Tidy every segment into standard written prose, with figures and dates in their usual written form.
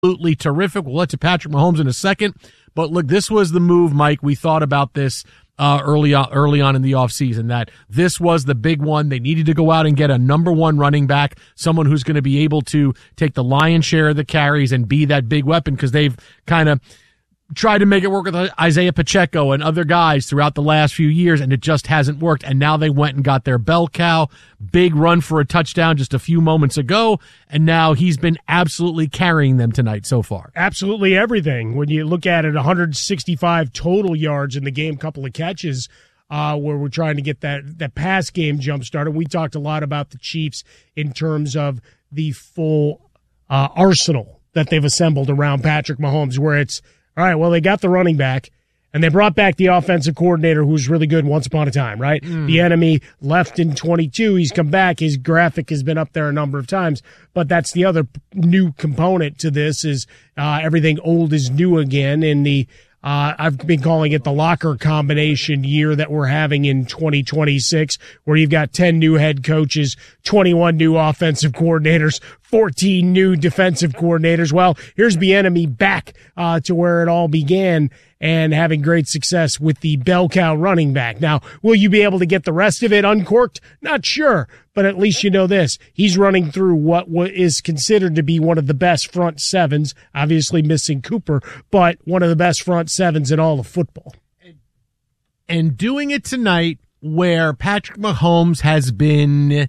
absolutely terrific. We'll let to Patrick Mahomes in a second. But look, this was the move, Mike. We thought about this early on in the offseason, that this was the big one. They needed to go out and get a number one running back, someone who's going to be able to take the lion's share of the carries and be that big weapon, because they've kind of tried to make it work with Isaiah Pacheco and other guys throughout the last few years, and it just hasn't worked. And now they went and got their bell cow. Big run for a touchdown just a few moments ago, and now he's been absolutely carrying them tonight so far. Absolutely everything. When you look at it, 165 total yards in the game, couple of catches where we're trying to get that pass game jump started. We talked a lot about the Chiefs in terms of the full arsenal that they've assembled around Patrick Mahomes, where it's, all right, well, they got the running back, and they brought back the offensive coordinator who was really good once upon a time, right? The enemy left in 22. He's come back. His graphic has been up there a number of times. But that's the other new component to this is everything old is new again in the I've been calling it the locker combination year that we're having in 2026, where you've got 10 new head coaches, 21 new offensive coordinators, 14 new defensive coordinators. Well, here's Bieniemy back to where it all began and having great success with the bell cow running back. Now, will you be able to get the rest of it uncorked? Not sure, but at least you know this. He's running through what is considered to be one of the best front sevens, obviously missing Cooper, but one of the best front sevens in all of football. And doing it tonight where Patrick Mahomes has been,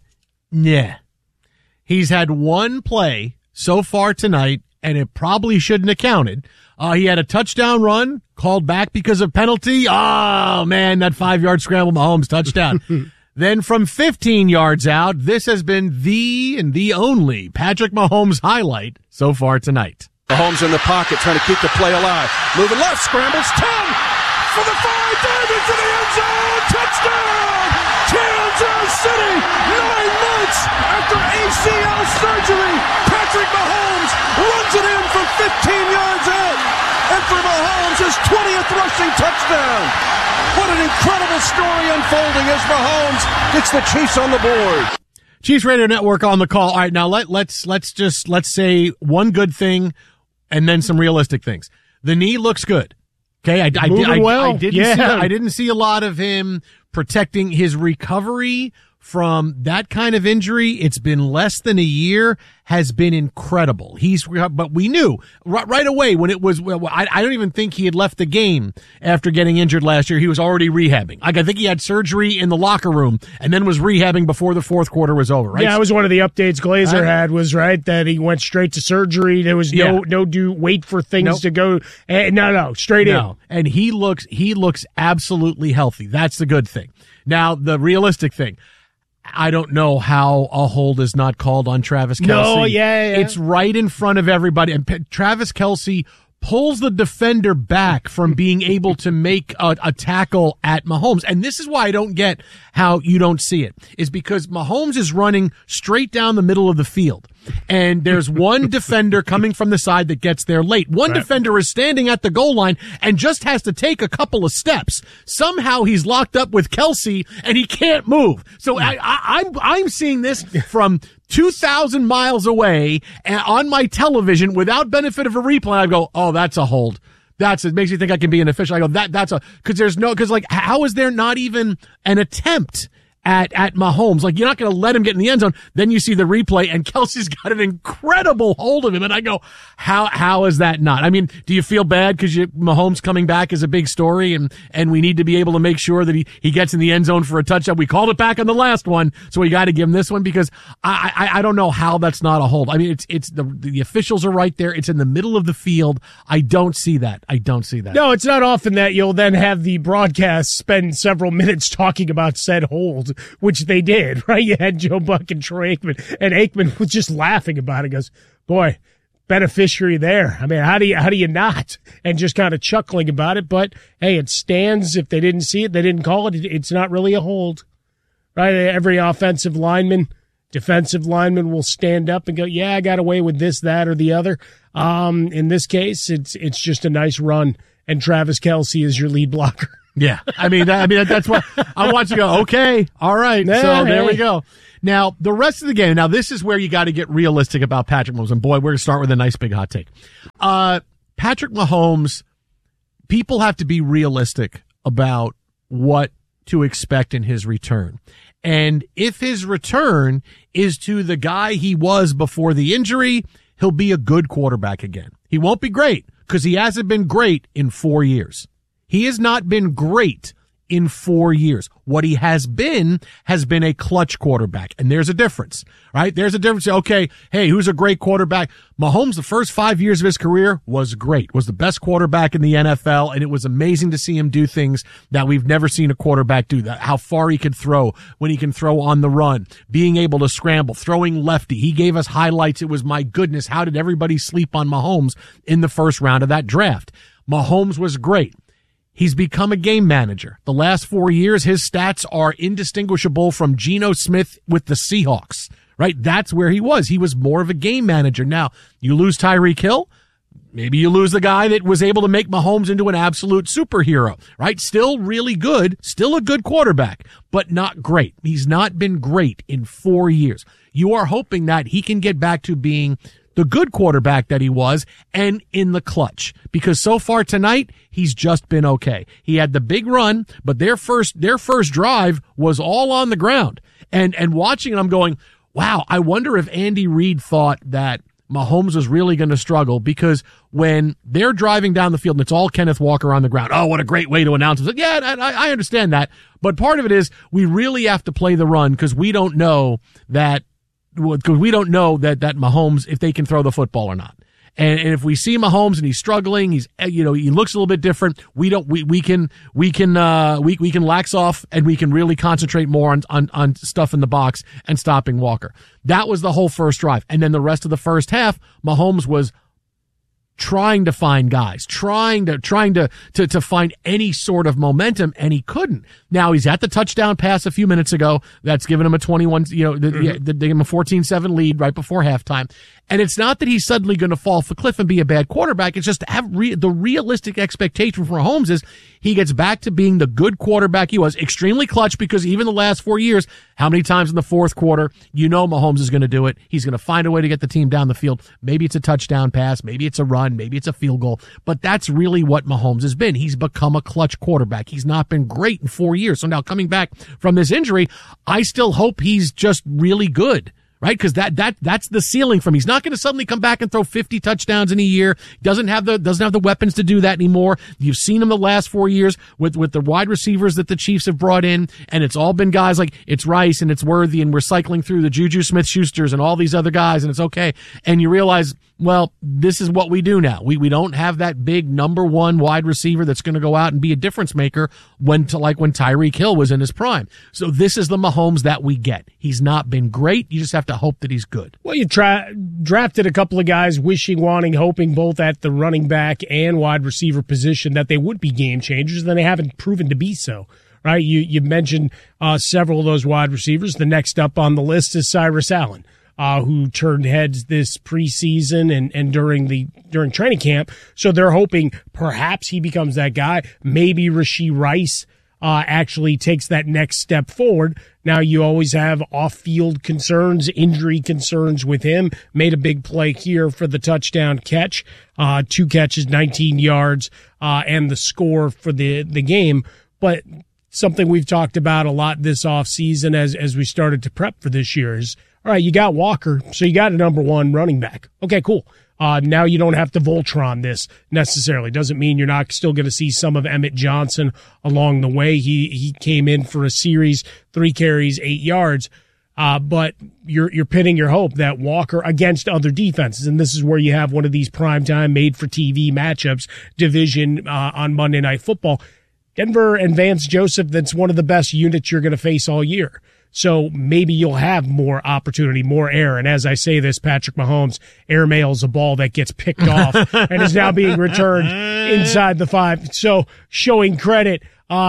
he's had one play so far tonight, and it probably shouldn't have counted. He had a touchdown run called back because of penalty. Oh, man, that 5-yard scramble, Mahomes touchdown. Then from 15 yards out, this has been the only Patrick Mahomes highlight so far tonight. Mahomes in the pocket trying to keep the play alive. Moving left, scrambles, 10 for the 5, diving for the end zone, touchdown! Kansas City, 9 months after ACL surgery, Patrick Mahomes runs it in from 15 yards out. And for Mahomes, his 20th rushing touchdown. What an incredible story unfolding as Mahomes gets the Chiefs on the board. Chiefs Radio Network on the call. All right, now let's say one good thing and then some realistic things. The knee looks good. Okay, I didn't see a lot of him protecting his recovery from that kind of injury. It's been less than a year, has been incredible. But we knew right away when it was, I don't even think he had left the game after getting injured last year. He was already rehabbing. I think he had surgery in the locker room and then was rehabbing before the fourth quarter was over, right? Yeah, it was one of the updates Glazer had was, right, that he went straight to surgery. There was no wait for things to go. No, straight in. And he looks absolutely healthy. That's the good thing. Now, the realistic thing. I don't know how a hold is not called on Travis Kelce. No, yeah. It's right in front of everybody. And Travis Kelce pulls the defender back from being able to make a tackle at Mahomes. And this is why I don't get how you don't see it, is because Mahomes is running straight down the middle of the field. And there's one defender coming from the side that gets there late. One defender is standing at the goal line and just has to take a couple of steps. Somehow he's locked up with Kelce and he can't move. So I'm seeing this from 2,000 miles away and on my television without benefit of a replay. I go, oh, that's a hold. It makes you think I can be an official. I go, because how is there not even an attempt at Mahomes? Like, you're not going to let him get in the end zone. Then you see the replay and Kelce's got an incredible hold of him. And I go, how is that not? I mean, do you feel bad because Mahomes coming back is a big story and we need to be able to make sure that he gets in the end zone for a touchdown? We called it back on the last one, so we got to give him this one because I don't know how that's not a hold. I mean, it's the officials are right there. It's in the middle of the field. I don't see that. No, it's not often that you'll then have the broadcast spend several minutes talking about said hold, which they did, right? You had Joe Buck and Troy Aikman, and Aikman was just laughing about it. He goes, boy, beneficiary there. I mean, how do you not? And just kind of chuckling about it. But hey, it stands. If they didn't see it, they didn't call it. It's not really a hold, right? Every offensive lineman, defensive lineman will stand up and go, yeah, I got away with this, that, or the other. In this case, it's just a nice run, and Travis Kelce is your lead blocker. Yeah, I mean that's what I want you to go. Okay, all right. So there we go. Now the rest of the game. Now this is where you got to get realistic about Patrick Mahomes. And boy, we're gonna start with a nice big hot take. Patrick Mahomes. People have to be realistic about what to expect in his return. And if his return is to the guy he was before the injury, he'll be a good quarterback again. He won't be great because he hasn't been great in 4 years. He has not been great in 4 years. What he has been a clutch quarterback. And there's a difference, right? There's a difference. Okay, hey, who's a great quarterback? Mahomes, the first 5 years of his career, was great, was the best quarterback in the NFL, and it was amazing to see him do things that we've never seen a quarterback do, that how far he could throw, when he can throw on the run, being able to scramble, throwing lefty. He gave us highlights. It was, my goodness, how did everybody sleep on Mahomes in the first round of that draft? Mahomes was great. He's become a game manager. The last 4 years, his stats are indistinguishable from Geno Smith with the Seahawks, right? That's where he was. He was more of a game manager. Now, you lose Tyreek Hill. Maybe you lose the guy that was able to make Mahomes into an absolute superhero, right? Still really good, still a good quarterback, but not great. He's not been great in 4 years. You are hoping that he can get back to being the good quarterback that he was, and in the clutch. Because so far tonight, he's just been okay. He had the big run, but their first drive was all on the ground. And watching it, I'm going, wow, I wonder if Andy Reid thought that Mahomes was really going to struggle, because when they're driving down the field and it's all Kenneth Walker on the ground, oh, what a great way to announce it. Yeah, I understand that. But part of it is we really have to play the run because we don't know that Mahomes, if they can throw the football or not. And if we see Mahomes and he's struggling, he looks a little bit different. We can lax off and we can really concentrate more on stuff in the box and stopping Walker. That was the whole first drive. And then the rest of the first half, Mahomes was trying to find guys, trying to find any sort of momentum, and he couldn't. Now he's at the touchdown pass a few minutes ago. That's given him a 21, they gave him a 14-7 lead right before halftime. And it's not that he's suddenly going to fall off the cliff and be a bad quarterback. It's just to have the realistic expectation for Mahomes is he gets back to being the good quarterback he was. Extremely clutch, because even the last 4 years, how many times in the fourth quarter, Mahomes is going to do it. He's going to find a way to get the team down the field. Maybe it's a touchdown pass. Maybe it's a run. Maybe it's a field goal. But that's really what Mahomes has been. He's become a clutch quarterback. He's not been great in 4 years. So now coming back from this injury, I still hope he's just really good. Right? Because that's the ceiling for him. He's not going to suddenly come back and throw 50 touchdowns in a year. Doesn't have the weapons to do that anymore. You've seen him the last 4 years with the wide receivers that the Chiefs have brought in, and it's all been guys like it's Rice and it's Worthy, and we're cycling through the Juju Smith-Schusters and all these other guys, and it's okay. And you realize, well, this is what we do now. We don't have that big number one wide receiver that's going to go out and be a difference maker when Tyreek Hill was in his prime. So this is the Mahomes that we get. He's not been great. You just have to hope that he's good. Well, you drafted a couple of guys wishing, wanting, hoping both at the running back and wide receiver position that they would be game changers, and then they haven't proven to be so. Right? You mentioned several of those wide receivers. The next up on the list is Cyrus Allen, who turned heads this preseason and during training camp. So they're hoping perhaps he becomes that guy. Maybe Rashee Rice actually takes that next step forward. Now, you always have off-field concerns, injury concerns with him. Made a big play here for the touchdown catch, 2 catches, 19 yards, and the score for the game. But something we've talked about a lot this offseason as we started to prep for this year is, all right, you got Walker, so you got a number one running back. Okay, cool. Now you don't have to Voltron this necessarily. Doesn't mean you're not still going to see some of Emmett Johnson along the way. He came in for a series, 3 carries, 8 yards. But you're pinning your hope that Walker against other defenses, and this is where you have one of these primetime made-for-TV matchups, division on Monday Night Football. Denver and Vance Joseph, that's one of the best units you're going to face all year. So maybe you'll have more opportunity, more air. And as I say this, Patrick Mahomes airmails a ball that gets picked off and is now being returned inside the 5. So showing credit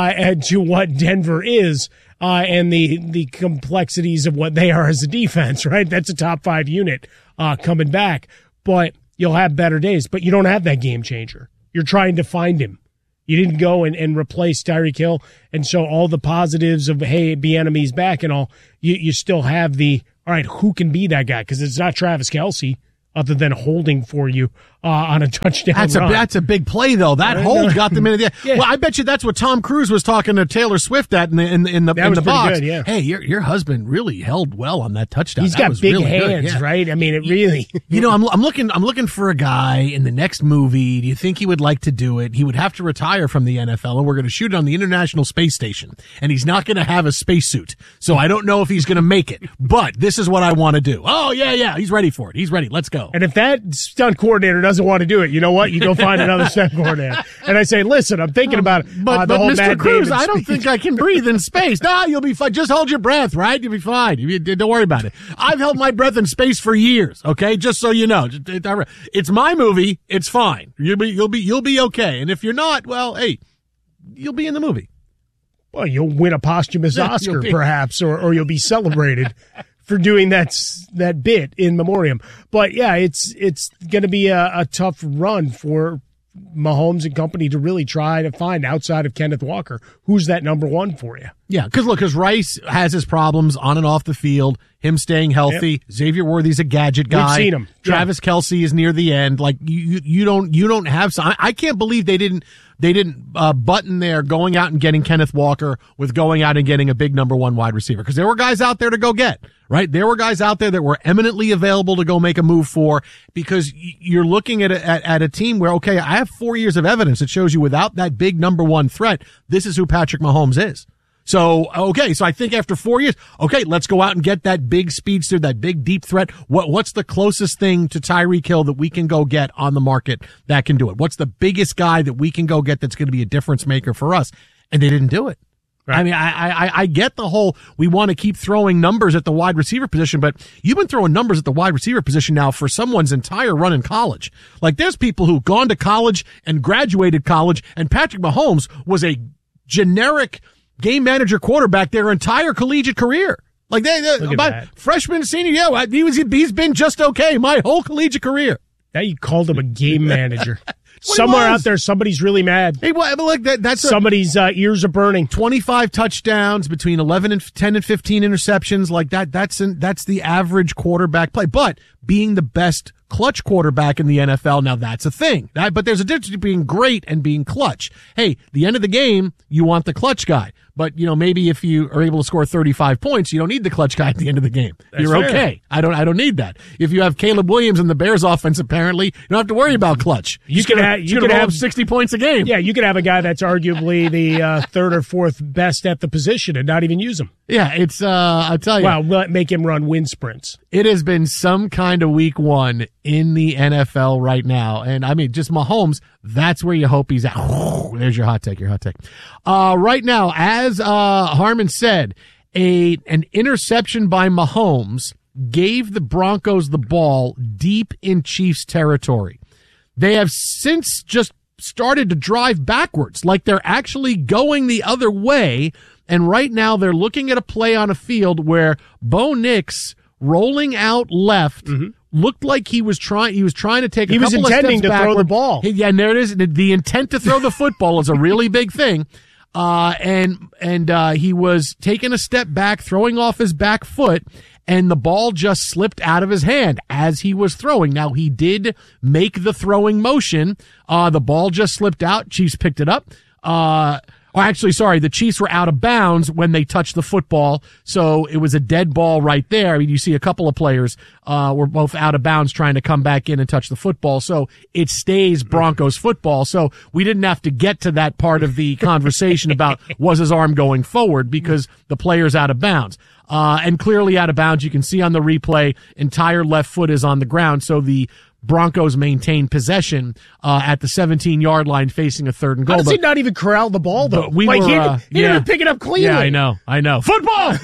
to what Denver is and the complexities of what they are as a defense, right? That's a top 5 unit coming back. But you'll have better days. But you don't have that game changer. You're trying to find him. You didn't go and replace Tyreek Hill. And so all the positives of, hey, Bieniemy's back and all, you still have the, all right, who can be that guy? Because it's not Travis Kelce, other than holding for you on a touchdown run. That's a big play, though. That hold got them in the yeah. Well, I bet you that's what Tom Cruise was talking to Taylor Swift at in the box. Good, yeah. Hey, your husband really held well on that touchdown. He's got big hands, right? I mean, it really. I'm looking for a guy in the next movie. Do you think he would like to do it? He would have to retire from the NFL, and we're going to shoot it on the International Space Station, and he's not going to have a spacesuit. So I don't know if he's going to make it. But this is what I want to do. Oh yeah, he's ready for it. He's ready. Let's go. And if that stunt coordinator doesn't want to do it, you know what? You go find another stunt coordinator. And I say, listen, I'm thinking about it. But Mr. Cruz, I don't think I can breathe in space. No, you'll be fine. Just hold your breath, right? You'll be fine. Don't worry about it. I've held my breath in space for years. Okay, just so you know, it's my movie. It's fine. You'll be okay. And if you're not, well, hey, you'll be in the movie. Well, you'll win a posthumous Oscar, perhaps, or you'll be celebrated for doing that bit in memoriam. But yeah, it's going to be a tough run for Mahomes and company to really try to find, outside of Kenneth Walker, who's that number one for you. Yeah, because Rice has his problems on and off the field, him staying healthy. Yep. Xavier Worthy's a gadget guy. We've seen him. Travis Kelce is near the end. Like you don't have some. I can't believe they didn't button there going out and getting Kenneth Walker with going out and getting a big number one wide receiver, because there were guys out there to go get, right? There were guys out there that were eminently available to go make a move for, because you're looking at a team where, okay, I have 4 years of evidence that shows you without that big number one threat, this is who Patrick Mahomes is. So, okay, so I think after 4 years, okay, let's go out and get that big speedster, that big deep threat. What's the closest thing to Tyreek Hill that we can go get on the market that can do it? What's the biggest guy that we can go get that's going to be a difference maker for us? And they didn't do it. Right. I mean, I get the whole, we want to keep throwing numbers at the wide receiver position, but you've been throwing numbers at the wide receiver position now for someone's entire run in college. Like, there's people who've gone to college and graduated college, and Patrick Mahomes was a generic game manager quarterback their entire collegiate career. Like, freshman, senior, yeah, he's been just okay my whole collegiate career. Now you called him a game manager. Somewhere out there, somebody's really mad. Hey, well, look, that's somebody's ears are burning. 25 touchdowns, between 11 and 10 and 15 interceptions, like that. That's the average quarterback play. But being the best clutch quarterback in the NFL, now that's a thing. But there's a difference between being great and being clutch. Hey, the end of the game, you want the clutch guy. But, maybe if you are able to score 35 points, you don't need the clutch guy at the end of the game. You're okay. I don't need that. If you have Caleb Williams in the Bears offense, apparently, you don't have to worry about clutch. You could have 60 points a game. Yeah, you could have a guy that's arguably the third or fourth best at the position and not even use him. Yeah, it's, I'll tell you. Well, make him run wind sprints. It has been some kind of week one in the NFL right now. And I mean, just Mahomes, that's where you hope he's at. There's your hot take, right now, as Harmon said, an interception by Mahomes gave the Broncos the ball deep in Chiefs territory. They have since just started to drive backwards, like they're actually going the other way. And right now they're looking at a play on a field where Bo Nix, rolling out left, looked like he was trying to take a couple of steps backward. He was intending to throw the ball. Yeah, and there it is. The intent to throw the football is a really big thing. And he was taking a step back, throwing off his back foot, and the ball just slipped out of his hand as he was throwing. Now, he did make the throwing motion. The ball just slipped out. Chiefs picked it up. The Chiefs were out of bounds when they touched the football, so it was a dead ball right there. I mean, you see a couple of players were both out of bounds trying to come back in and touch the football, so it stays Broncos football. So we didn't have to get to that part of the conversation about was his arm going forward, because the player's out of bounds. And clearly out of bounds, you can see on the replay, entire left foot is on the ground, so the Broncos maintain possession at the 17-yard line, facing a third and goal. How does he not even corral the ball, though? He didn't even pick it up cleanly. Yeah, I know. Football!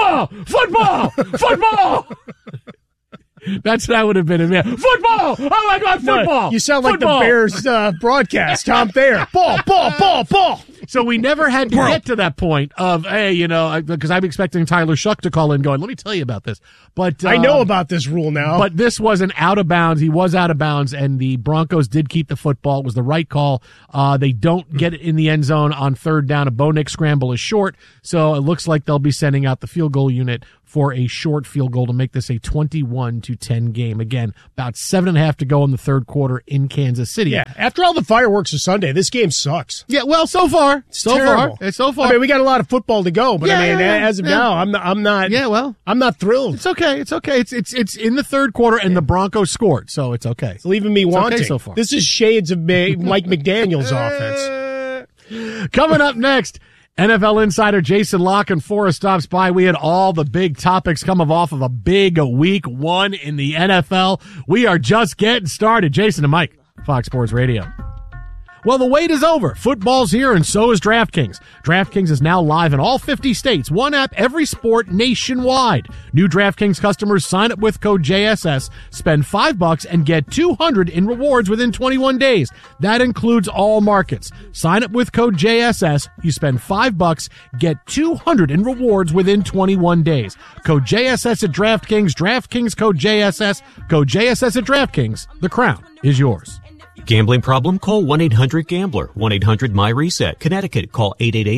That's what I would have been. Football! Oh, my God, football! No, you sound like the Bears broadcast. Tom Thayer. Ball. So we never had to get to that point of, hey, because I'm expecting Tyler Shuck to call in going, let me tell you about this. But I know about this rule now. But this was an out of bounds. He was out of bounds, and the Broncos did keep the football. It was the right call. They don't get it in the end zone on third down. A Bo Nix scramble is short, so it looks like they'll be sending out the field goal unit for a short field goal to make this a 21-10 game. Again, about 7.5 to go in the third quarter in Kansas City. Yeah, after all the fireworks of Sunday, this game sucks. Yeah, well, so far. So far. I mean, we got a lot of football to go, but as of now, I'm not. Yeah, well, I'm not thrilled. It's okay. It's in the third quarter, and the Broncos scored, so it's okay. It's leaving me wanting. Okay so far. This is shades of Mike McDaniel's offense. Coming up next, NFL insider Jason Lockenfora stops by. We had all the big topics coming off of a big week one in the NFL. We are just getting started. Jason and Mike, Fox Sports Radio. Well, the wait is over. Football's here, and so is DraftKings. DraftKings is now live in all 50 states. One app, every sport nationwide. New DraftKings customers sign up with code JSS, spend $5, and get $200 in rewards within 21 days. That includes all markets. Sign up with code JSS. You spend $5, get $200 in rewards within 21 days. Code JSS at DraftKings. DraftKings code JSS. Code JSS at DraftKings. The crown is yours. Gambling problem? Call 1-800-GAMBLER. 1-800-MY-RESET. Connecticut, call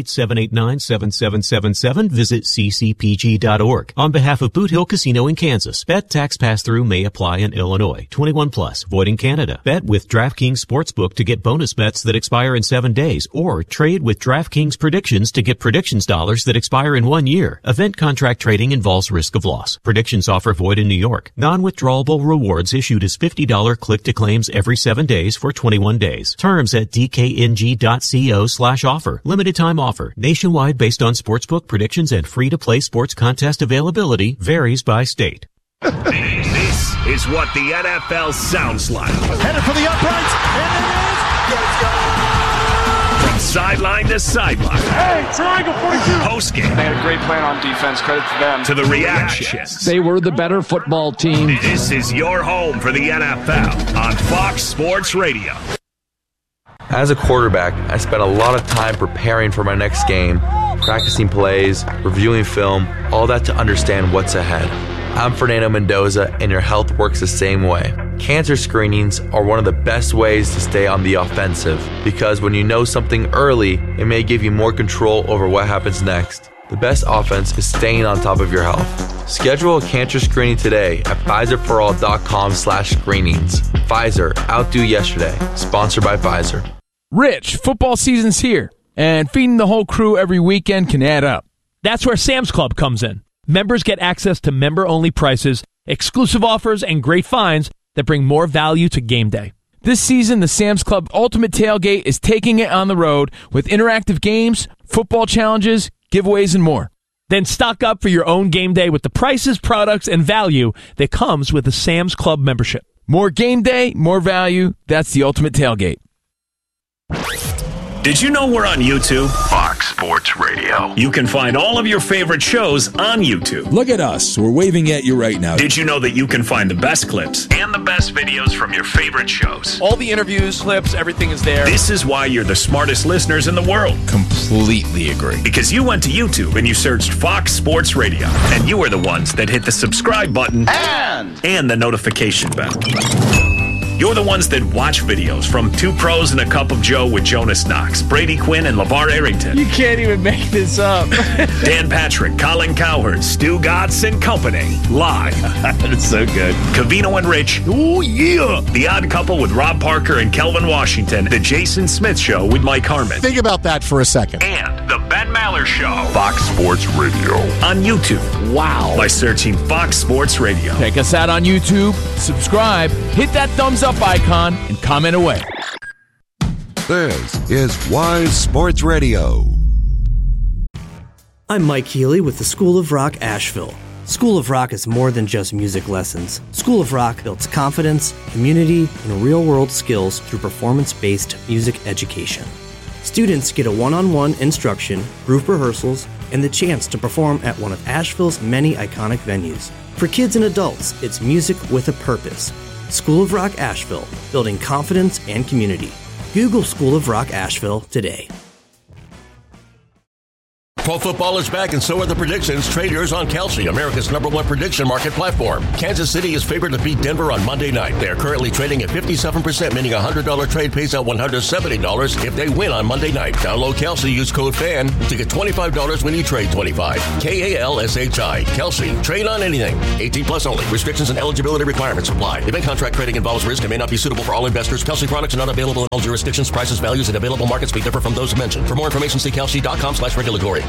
888-789-7777. Visit ccpg.org. On behalf of Boot Hill Casino in Kansas, bet tax pass-through may apply in Illinois. 21 plus, void in Canada. Bet with DraftKings Sportsbook to get bonus bets that expire in 7 days, or trade with DraftKings Predictions to get predictions dollars that expire in 1 year. Event contract trading involves risk of loss. Predictions offer void in New York. Non-withdrawable rewards issued as $50 click-to-claims every 7 days for 21 days. Terms at dkng.co/offer. Limited time offer. Nationwide based on sportsbook predictions and free-to-play sports contest availability. Varies by state. This is what the NFL sounds like. Headed for the uprights, and it is. Let's go! From sideline to sideline. Hey, triangle 42. Post-game. They had a great plan on defense. Credit to them. To the reactions. They were the better football team. This is your home for the NFL on Fox Sports Radio. As a quarterback, I spent a lot of time preparing for my next game, practicing plays, reviewing film, all that to understand what's ahead. I'm Fernando Mendoza, and your health works the same way. Cancer screenings are one of the best ways to stay on the offensive, because when you know something early, it may give you more control over what happens next. The best offense is staying on top of your health. Schedule a cancer screening today at PfizerForAll.com/screenings. Pfizer, outdo yesterday. Sponsored by Pfizer. Rich, football season's here, and feeding the whole crew every weekend can add up. That's where Sam's Club comes in. Members get access to member-only prices, exclusive offers, and great finds that bring more value to game day. This season, the Sam's Club Ultimate Tailgate is taking it on the road with interactive games, football challenges, giveaways, and more. Then stock up for your own game day with the prices, products, and value that comes with a Sam's Club membership. More game day, more value. That's the Ultimate Tailgate. Did you know we're on YouTube? Fox Sports Radio. You can find all of your favorite shows on YouTube. Look at us. We're waving at you right now. Did you know that you can find the best clips and the best videos from your favorite shows? All the interviews, clips, everything is there. This is why you're the smartest listeners in the world. Completely agree. Because you went to YouTube and you searched Fox Sports Radio, and you were the ones that hit the subscribe button and the notification bell. You're the ones that watch videos from Two Pros and a Cup of Joe with Jonas Knox, Brady Quinn, and LeVar Arrington. You can't even make this up. Dan Patrick, Colin Cowherd, Stu Gatz, and company. Live. That's so good. Covino and Rich. Ooh, yeah. The Odd Couple with Rob Parker and Kelvin Washington. The Jason Smith Show with Mike Harmon. Think about that for a second. And The Ben Maller Show. Fox Sports Radio. On YouTube. Wow. By searching Fox Sports Radio. Check us out on YouTube. Subscribe. Hit that thumbs up icon and comment away. This is Wise Sports Radio. I'm Mike Healy with the School of Rock Asheville. School of Rock is more than just music lessons. School of Rock builds confidence, community, and real-world skills through performance-based music education. Students get a one-on-one instruction, group rehearsals, and the chance to perform at one of Asheville's many iconic venues. For kids and adults, it's music with a purpose. School of Rock Asheville, building confidence and community. Google School of Rock Asheville today. Pro football is back, and so are the predictions. Trade yours on Kalshi, America's #1 prediction market platform. Kansas City is favored to beat Denver on Monday night. They are currently trading at 57%, meaning a $100 trade pays out $170 if they win on Monday night. Download Kalshi, use code FAN to get $25 when you trade 25. KALSHI. Kalshi. Trade on anything. 18 plus only. Restrictions and eligibility requirements apply. Event contract trading involves risk and may not be suitable for all investors. Kalshi products are not available in all jurisdictions. Prices, values, and available markets may differ from those mentioned. For more information, see kalshi.com/regulatory.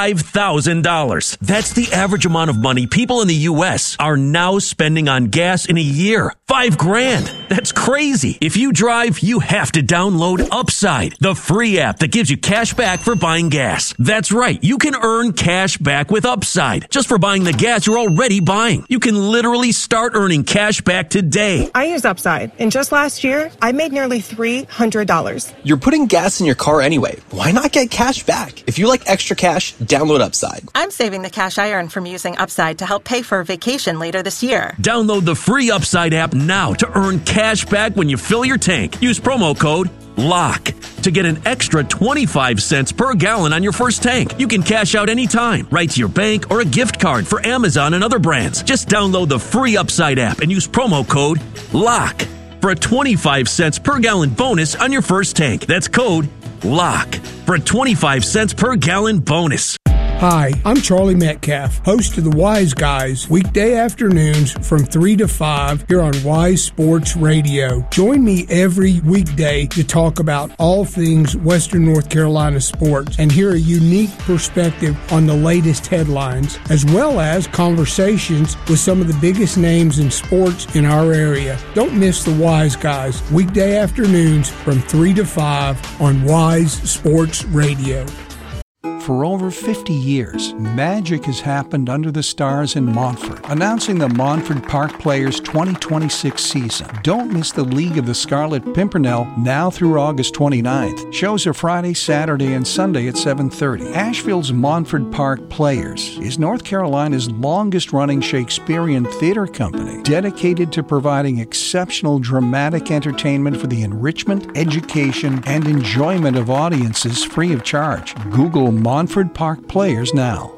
$5,000. That's the average amount of money people in the U.S. are now spending on gas in a year. $5,000. That's crazy. If you drive, you have to download Upside, the free app that gives you cash back for buying gas. That's right. You can earn cash back with Upside just for buying the gas you're already buying. You can literally start earning cash back today. I use Upside, and just last year, I made nearly $300. You're putting gas in your car anyway. Why not get cash back? If you like extra cash, download Upside. I'm saving the cash I earn from using Upside to help pay for a vacation later this year. Download the free Upside app now to earn cash back when you fill your tank. Use promo code LOCK to get an extra 25 cents per gallon on your first tank. You can cash out anytime, right to your bank or a gift card for Amazon and other brands. Just download the free Upside app and use promo code LOCK for a 25 cents per gallon bonus on your first tank. That's code LOCK for a 25 cents per gallon bonus. Hi, I'm Charlie Metcalf, host of the Wise Guys, weekday afternoons from 3 to 5 here on Wise Sports Radio. Join me every weekday to talk about all things Western North Carolina sports and hear a unique perspective on the latest headlines, as well as conversations with some of the biggest names in sports in our area. Don't miss the Wise Guys, weekday afternoons from 3 to 5 on Wise Sports Radio. For over 50 years, magic has happened under the stars in Montford. Announcing the Montford Park Players 2026 season. Don't miss the League of the Scarlet Pimpernel now through August 29th. Shows are Friday, Saturday, and Sunday at 7:30. Asheville's Montford Park Players is North Carolina's longest-running Shakespearean theater company, dedicated to providing exceptional dramatic entertainment for the enrichment, education, and enjoyment of audiences free of charge. Google Montford Park Players now.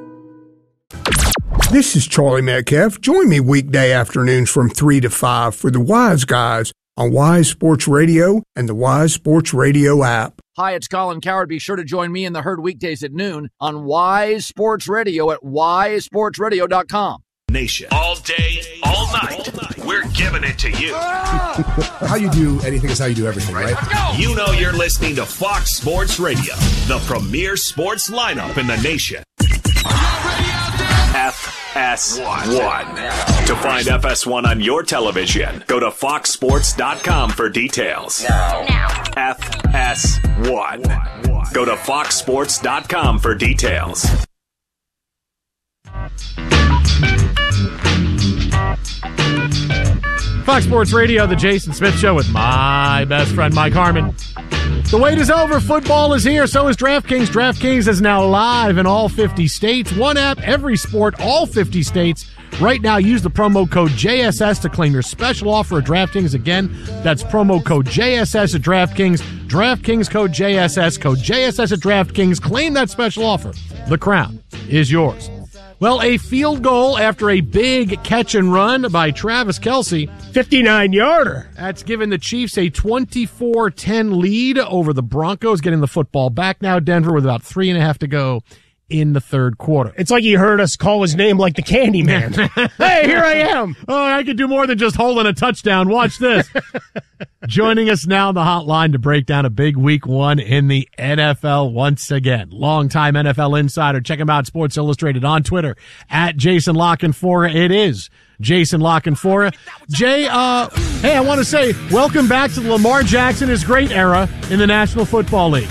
This is Charlie Metcalf. Join me weekday afternoons from 3 to 5 for the Wise Guys on Wise Sports Radio and the Wise Sports Radio app. Hi, it's Colin Coward. Be sure to join me in the herd weekdays at noon on Wise Sports Radio at wisesportsradio.com. Nation. All day, all night. We're giving it to you. How you do anything is how you do everything, right? You know you're listening to Fox Sports Radio, the premier sports lineup in the nation. FS1. To find FS1 on your television, go to foxsports.com for details. Now. FS1. Go to foxsports.com for details. Fox Sports Radio, the Jason Smith Show with my best friend, Mike Harmon. The wait is over. Football is here. So is DraftKings. DraftKings is now live in all 50 states. One app, every sport, all 50 states. Right now, use the promo code JSS to claim your special offer at DraftKings. Again, that's promo code JSS at DraftKings. DraftKings code JSS. Code JSS at DraftKings. Claim that special offer. The crown is yours. Well, a field goal after a big catch and run by Travis Kelce. 59-yarder. That's given the Chiefs a 24-10 lead over the Broncos, getting the football back now. Denver with about 3.5 to go in the third quarter. It's like he heard us call his name like the Candyman. Hey, here I am. Oh, I could do more than just holding a touchdown. Watch this. Joining us now on the hotline to break down a big week one in the NFL once again. Longtime NFL insider. Check him out, Sports Illustrated on Twitter at Jason La Canfora. It is Jason La Canfora. Jay, hey, I want to say welcome back to the Lamar Jackson is great era in the National Football League.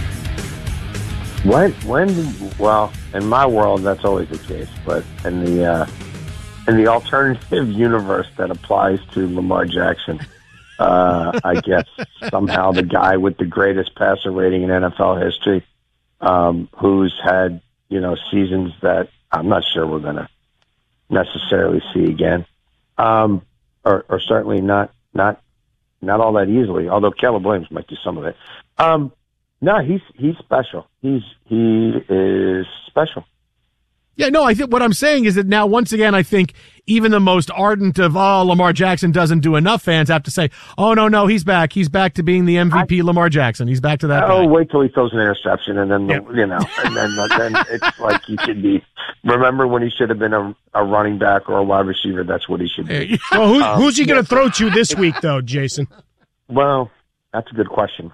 Well, in my world, that's always the case. But in the alternative universe that applies to Lamar Jackson, I guess somehow the guy with the greatest passer rating in NFL history, who's had, seasons that I'm not sure we're going to necessarily see again, or certainly not all that easily, although Caleb Williams might do some of it. No, he's special. He is special. Yeah, no, I think what I'm saying is that now, once again, I think even the most ardent of, Lamar Jackson doesn't do enough fans have to say, oh, no, he's back. He's back to being the MVP Lamar Jackson. He's back to that. Oh, wait till he throws an interception, and then, and then it's like he should be. Remember when he should have been a running back or a wide receiver? That's what he should be. Well, who's he going to throw to this week, though, Jason? Well, that's a good question.